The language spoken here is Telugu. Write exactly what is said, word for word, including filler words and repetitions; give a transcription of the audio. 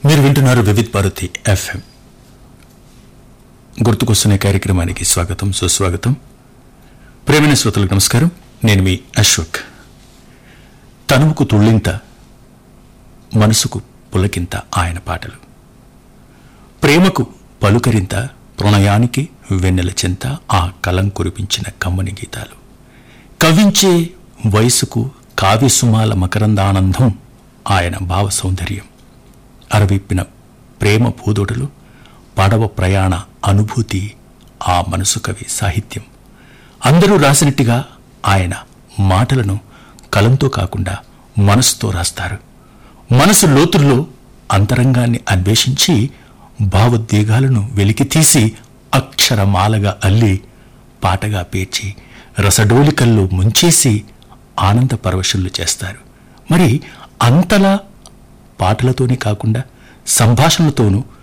మీరు వింటున్నారు వివిధ్ భారతి ఎఫ్ఎం. గుర్తుకొస్తున్న కార్యక్రమానికి స్వాగతం, సుస్వాగతం. ప్రేమైన శ్రోతలకు నమస్కారం. నేను మీ అశ్వక్. తనువుకు తుళ్ళింత, మనసుకు పులకింత ఆయన పాటలు. ప్రేమకు పలుకరింత, ప్రణయానికి వెన్నెల చింత ఆ కలం కురిపించిన కమ్మని గీతాలు. కవించే వయసుకు కావ్యసుమాల మకరందానందం ఆయన భావ సౌందర్యం. అరవిప్పిన ప్రేమ పూదోటలు, పడవ ప్రయాణ అనుభూతి ఆ మనసు కవి సాహిత్యం. అందరూ రాసినట్టుగా ఆయన మాటలను కలంతో కాకుండా మనసుతో రాస్తారు. మనసు లోతుల్లో అంతరంగాన్ని అన్వేషించి భావోద్వేగాలను వెలికితీసి అక్షరమాలగా అల్లి పాటగా పేర్చి రసడోలికల్లో ముంచేసి ఆనంద పరవశులు చేస్తారు. మరి అంతలా పాటలతోనే కాకుండా సంభాషణలతోనూ